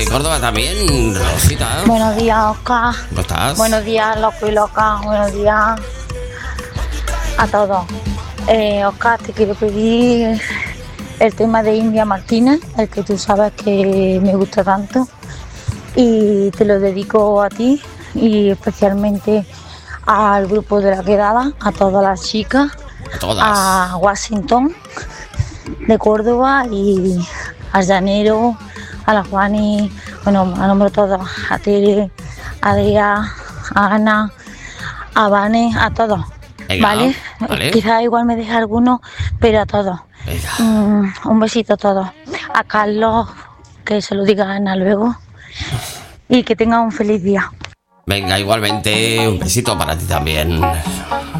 Córdoba también, Rosita. Buenos días, Oscar. ¿Cómo estás? Buenos días, loco y loca. Buenos días a todos. Oscar, te quiero pedir el tema de India Martínez, el que tú sabes que me gusta tanto. Y te lo dedico a ti y especialmente al grupo de la quedada, a todas las chicas, a Washington de Córdoba y al Llanero, a la Juani, bueno, a nombre de todos, a Tere, a Adrià, a Ana, a Vane, a todos. Venga, ¿vale? Quizás igual me deje alguno, pero a todos. Un besito a todos. A Carlos, que se lo diga a Ana luego. Y que tenga un feliz día. Venga, igualmente, un besito para ti también.